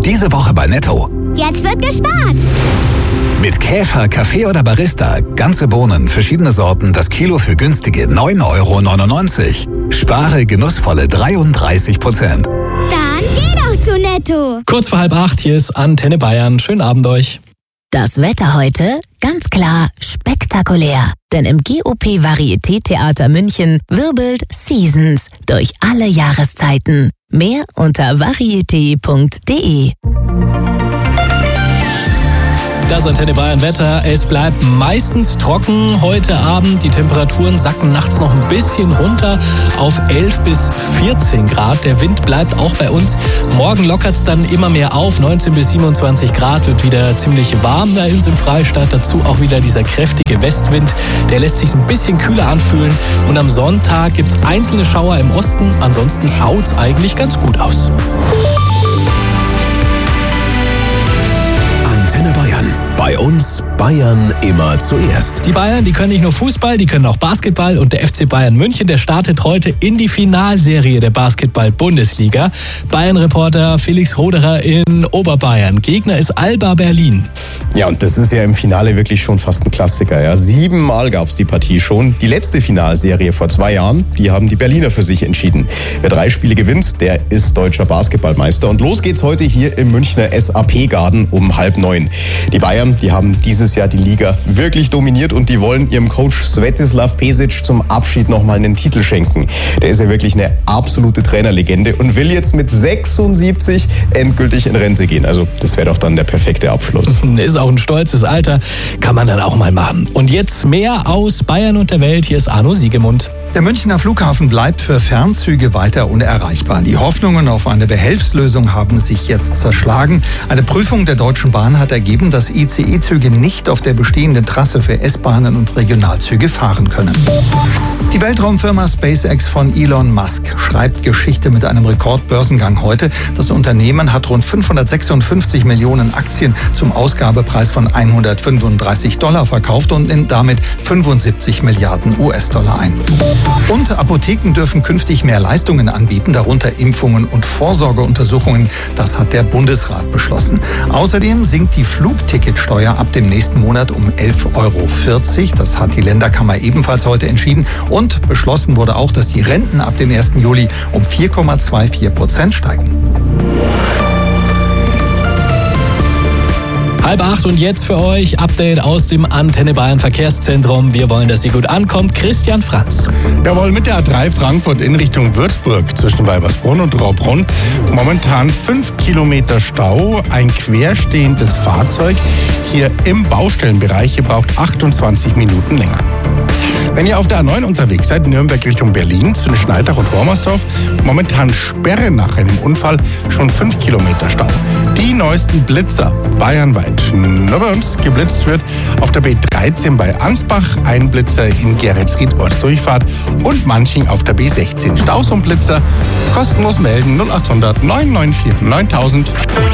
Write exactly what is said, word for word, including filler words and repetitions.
Diese Woche bei Netto. Jetzt wird gespart. Mit Käfer, Kaffee oder Barista. Ganze Bohnen, verschiedene Sorten, das Kilo für günstige neun Euro neunundneunzig. Spare genussvolle dreiunddreißig Prozent. Dann geh doch zu Netto. Kurz vor halb acht, hier ist Antenne Bayern. Schönen Abend euch. Das Wetter heute? Ganz klar spektakulär. Denn im G O P Varieté-Theater München wirbelt Seasons durch alle Jahreszeiten. Mehr unter varieté punkt de. Das Antenne Bayern Wetter. Es bleibt meistens trocken heute Abend. Die Temperaturen sacken nachts noch ein bisschen runter auf elf bis vierzehn Grad. Der Wind bleibt auch bei uns. Morgen lockert es dann immer mehr auf. neunzehn bis siebenundzwanzig Grad, wird wieder ziemlich warm bei uns im Freistaat. Dazu auch wieder dieser kräftige Westwind. Der lässt sich ein bisschen kühler anfühlen. Und am Sonntag gibt es einzelne Schauer im Osten. Ansonsten schaut es eigentlich ganz gut aus. Antenne Bayern. Bei uns Bayern immer zuerst. Die Bayern, die können nicht nur Fußball, die können auch Basketball. Und der F C Bayern München, der startet heute in die Finalserie der Basketball-Bundesliga. Bayern-Reporter Felix Roderer in Oberbayern. Gegner ist Alba Berlin. Ja, und das ist ja im Finale wirklich schon fast ein Klassiker. Ja. Siebenmal gab es die Partie schon. Die letzte Finalserie vor zwei Jahren, die haben die Berliner für sich entschieden. Wer drei Spiele gewinnt, der ist deutscher Basketballmeister. Und los geht's heute hier im Münchner S A P-Garten um halb neun. Die Bayern, die haben dieses Jahr die Liga wirklich dominiert und die wollen ihrem Coach Svetislav Pesic zum Abschied nochmal einen Titel schenken. Der ist ja wirklich eine absolute Trainerlegende und will jetzt mit sechsundsiebzig endgültig in Rente gehen. Also das wäre doch dann der perfekte Abschluss. Ist auch ein stolzes Alter, kann man dann auch mal machen. Und jetzt mehr aus Bayern und der Welt. Hier ist Arno Siegemund. Der Münchner Flughafen bleibt für Fernzüge weiter unerreichbar. Die Hoffnungen auf eine Behelfslösung haben sich jetzt zerschlagen. Eine Prüfung der Deutschen Bahn hat ergeben, dass I C E-Züge nicht auf der bestehenden Trasse für S-Bahnen und Regionalzüge fahren können. Die Weltraumfirma SpaceX von Elon Musk schreibt Geschichte mit einem Rekordbörsengang heute. Das Unternehmen hat rund fünfhundertsechsundfünfzig Millionen Aktien zum Ausgabepreis von hundertfünfunddreißig Dollar verkauft und nimmt damit fünfundsiebzig Milliarden U S-Dollar ein. Und Apotheken dürfen künftig mehr Leistungen anbieten, darunter Impfungen und Vorsorgeuntersuchungen. Das hat der Bundesrat beschlossen. Außerdem sinkt die Flugticketsteuer ab dem nächsten Monat um elf Euro vierzig. Das hat die Länderkammer ebenfalls heute entschieden. Und beschlossen wurde auch, dass die Renten ab dem ersten Juli um vier Komma vierundzwanzig Prozent steigen. Halb acht und jetzt für euch Update aus dem Antenne Bayern Verkehrszentrum. Wir wollen, dass sie gut ankommt. Christian Franz. Jawohl, mit der A drei Frankfurt in Richtung Würzburg zwischen Weibersbrunn und Raubrunn. Momentan fünf Kilometer Stau, ein querstehendes Fahrzeug hier im Baustellenbereich. Ihr braucht achtundzwanzig Minuten länger. Wenn ihr auf der A neun unterwegs seid, Nürnberg Richtung Berlin, zwischen Schneidach und Wormersdorf, momentan Sperre nach einem Unfall, schon fünf Kilometer Stau. Die neuesten Blitzer bayernweit. Nur bei uns geblitzt wird auf der B dreizehn bei Ansbach, ein Blitzer in Geretsried Ortsdurchfahrt und Manching auf der B sechzehn. Staus und Blitzer kostenlos melden null achthundert neun neun vier neuntausend.